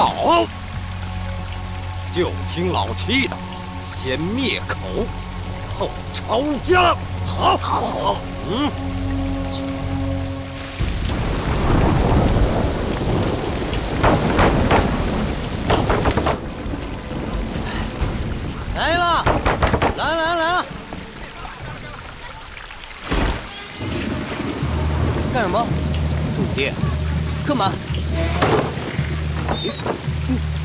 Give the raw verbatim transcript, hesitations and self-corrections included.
好，就听老七的，先灭口，后抄家。好，好，好，嗯。 来了，来了，来了，来了！干什么？ 主殿， 干嘛？